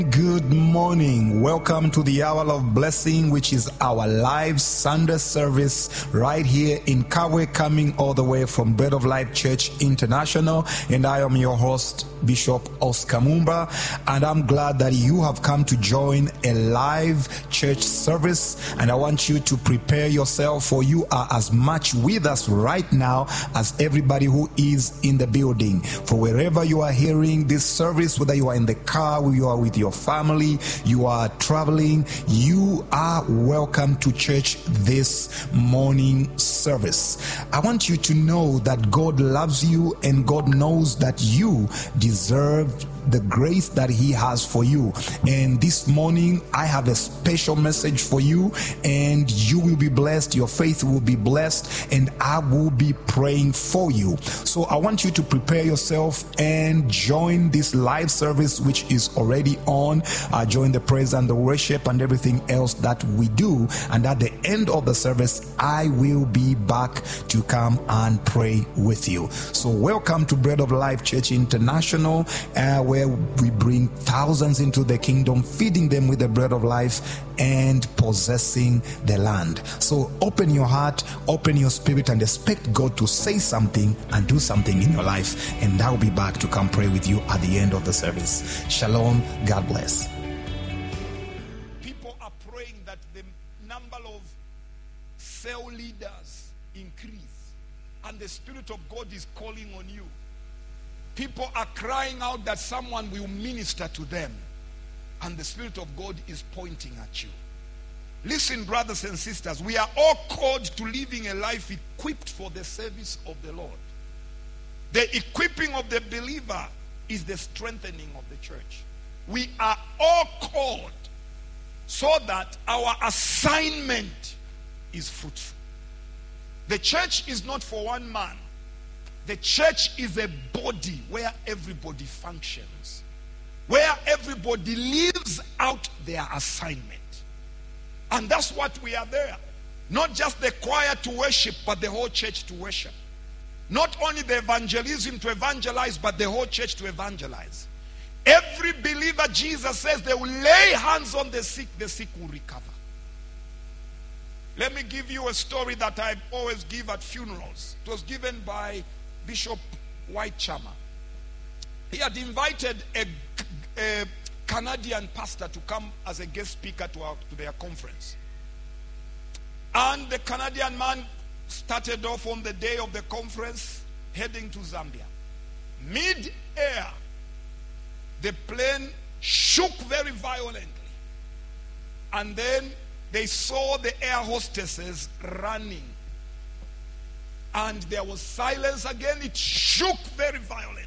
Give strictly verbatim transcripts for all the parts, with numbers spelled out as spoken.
Good morning. Welcome to the Hour of Blessing, which is our live Sunday service right here in Kawe, coming all the way from Bread of Life Church International. And I am your host, Bishop Oscar Mumba. And I'm glad that you have come to join a live church service. And I want you to prepare yourself, for you are as much with us right now as everybody who is in the building. For wherever you are hearing this service, whether you are in the car, you are with your family, you are traveling, you are welcome to church this morning service. I want you to know that God loves you and God knows that you deserve the grace that He has for you. And this morning I have a special message for you, and you will be blessed, your faith will be blessed, and I will be praying for you. So I want you to prepare yourself and join this live service, which is already on. Uh, join the praise and the worship and everything else that we do, and at the end of the service I will be back to come and pray with you. So welcome to Bread of Life Church International, uh, where we bring thousands into the kingdom, feeding them with the bread of life and possessing the land. So open your heart, open your spirit, and expect God to say something and do something in your life. And I'll be back to come pray with you at the end of the service. Shalom. God bless. People are praying that the number of cell leaders increase, and the Spirit of God is calling on you. People are crying out that someone will minister to them, and the Spirit of God is pointing at you. Listen, brothers and sisters, we are all called to living a life equipped for the service of the Lord. The equipping of the believer is the strengthening of the church. We are all called so that our assignment is fruitful. The church is not for one man. The church is a body where everybody functions, where everybody lives out their assignment. And that's what we are there. Not just the choir to worship, but the whole church to worship. Not only the evangelism to evangelize, but the whole church to evangelize. Every believer, Jesus says, they will lay hands on the sick, the sick will recover. Let me give you a story that I always give at funerals. It was given by Bishop Whitechama. He had invited a, a Canadian pastor to come as a guest speaker to, our, to their conference. And the Canadian man started off on the day of the conference heading to Zambia. Mid-air, the plane shook very violently. And then they saw the air hostesses running. And there was silence again. It shook very violently.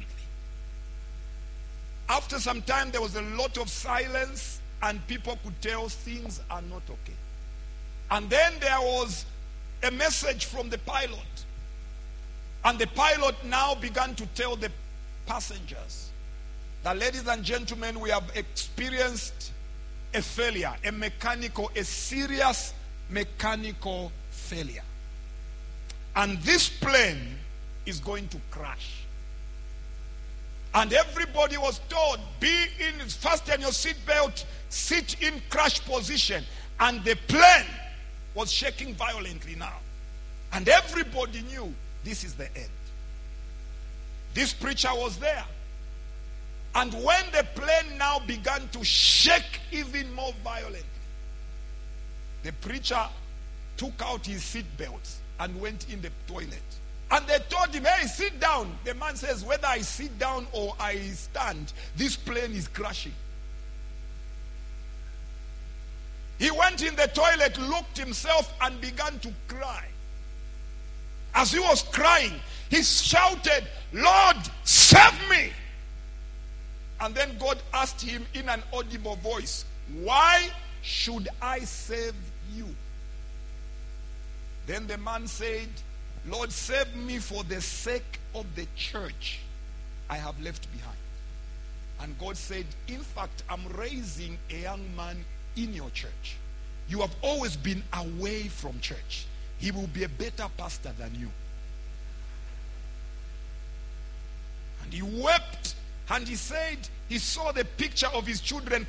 After some time, there was a lot of silence, and people could tell things are not okay. And then there was a message from the pilot. And the pilot now began to tell the passengers that, ladies and gentlemen, we have experienced a failure, a mechanical, a serious mechanical failure. And this plane is going to crash. And everybody was told, be in, fasten your seatbelt, sit in crash position. And the plane was shaking violently now. And everybody knew this is the end. This preacher was there. And when the plane now began to shake even more violently, the preacher took out his seatbelt and went in the toilet. And they told him, hey, sit down. The man says, whether I sit down or I stand, this plane is crashing. He went in the toilet, looked himself, and began to cry. As he was crying, he shouted, Lord, save me. And then God asked him in an audible voice, why should I save you? Then the man said, Lord, save me for the sake of the church I have left behind. And God said, in fact, I'm raising a young man in your church. You have always been away from church. He will be a better pastor than you. And he wept, and he said he saw the picture of his children